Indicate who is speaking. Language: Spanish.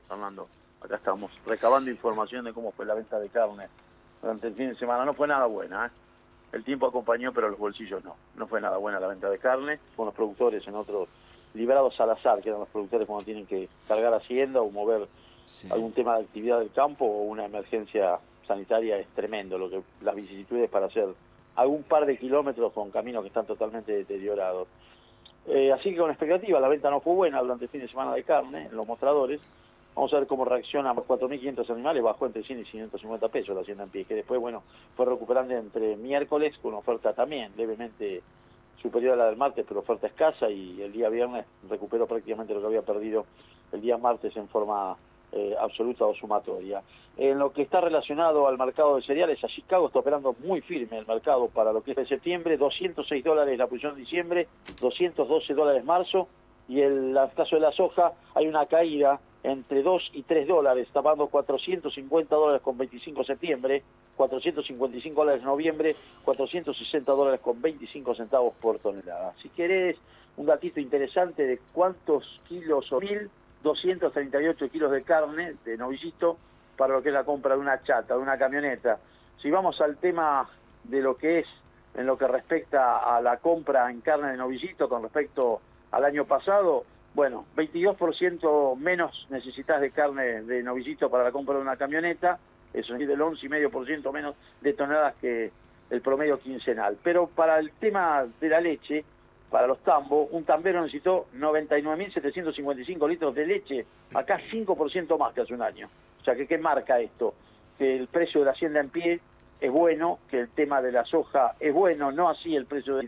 Speaker 1: Fernando. Acá estamos recabando información de cómo fue la venta de carne durante el fin de semana. No fue nada buena, ¿eh? El tiempo acompañó, pero los bolsillos no. No fue nada buena la venta de carne. Con los productores en otros liberados al azar, que eran los productores cuando tienen que cargar hacienda o mover
Speaker 2: Sí.
Speaker 1: algún tema de actividad del campo o una emergencia sanitaria. Es tremendo lo que las vicisitudes para hacer algún par de kilómetros con caminos que están totalmente deteriorados. Así que con expectativa, la venta no fue buena durante el fin de semana de carne en los mostradores. Vamos a ver cómo reaccionan los 4.500 animales, bajó entre 100 y 150 pesos la hacienda en pie, que después, bueno, fue recuperando entre miércoles con una oferta también levemente superior a la del martes, pero oferta escasa, y el día viernes recuperó prácticamente lo que había perdido el día martes en forma absoluta o sumatoria. En lo que está relacionado al mercado de cereales, a Chicago está operando muy firme el mercado para lo que es de septiembre, $206 la posición de diciembre, $212 marzo, y en el caso de la soja hay una caída entre 2 y 3 dólares, está pagando $450 con 25 septiembre, $455 noviembre, $460 con 25 centavos por tonelada. Si querés un datito interesante de cuántos kilos o 1.238 kilos de carne de novillito para lo que es la compra de una chata, de una camioneta. Si vamos al tema de lo que es en lo que respecta a la compra en carne de novillito con respecto al año pasado, bueno, 22% menos necesitas de carne de novillito para la compra de una camioneta, eso es del 11,5% menos de toneladas que el promedio quincenal. Pero para el tema de la leche, para los tambos, un tambero necesitó 99.755 litros de leche, acá 5% más que hace un año. O sea, ¿qué marca esto? Que el precio de la hacienda en pie es bueno, que el tema de la soja es bueno, no así el precio del